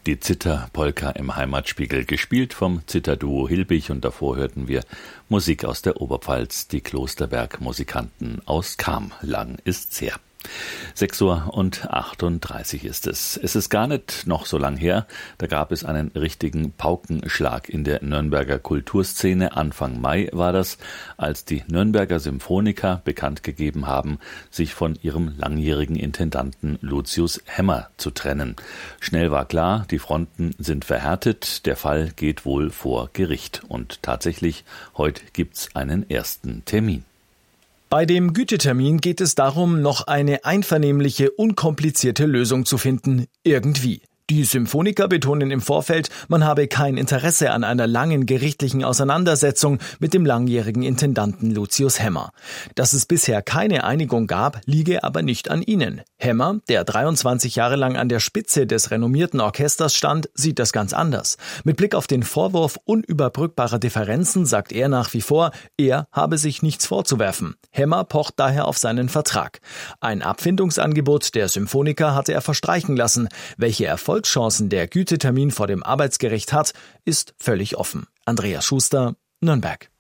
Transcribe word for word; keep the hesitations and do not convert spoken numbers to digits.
die Zither-Polka im Heimatspiegel, gespielt vom Zither-Duo Hilbig, und davor hörten wir Musik aus der Oberpfalz, die Klosterberg-Musikanten aus Cham. Lang ist's her. sechs Uhr und achtunddreißig ist es. Es ist gar nicht noch so lang her, da gab es einen richtigen Paukenschlag in der Nürnberger Kulturszene. Anfang Mai war das, als die Nürnberger Symphoniker bekannt gegeben haben, sich von ihrem langjährigen Intendanten Lucius Hemmer zu trennen. Schnell war klar, die Fronten sind verhärtet, der Fall geht wohl vor Gericht. Und tatsächlich, heute gibt's einen ersten Termin. Bei dem Gütetermin geht es darum, noch eine einvernehmliche, unkomplizierte Lösung zu finden. Irgendwie. Die Symphoniker betonen im Vorfeld, man habe kein Interesse an einer langen gerichtlichen Auseinandersetzung mit dem langjährigen Intendanten Lucius Hemmer. Dass es bisher keine Einigung gab, liege aber nicht an ihnen. Hemmer, der dreiundzwanzig Jahre lang an der Spitze des renommierten Orchesters stand, sieht das ganz anders. Mit Blick auf den Vorwurf unüberbrückbarer Differenzen sagt er nach wie vor, er habe sich nichts vorzuwerfen. Hemmer pocht daher auf seinen Vertrag. Ein Abfindungsangebot der Symphoniker hatte er verstreichen lassen. Welche Erfolgschancen der Gütetermin vor dem Arbeitsgericht hat, ist völlig offen. Andreas Schuster, Nürnberg.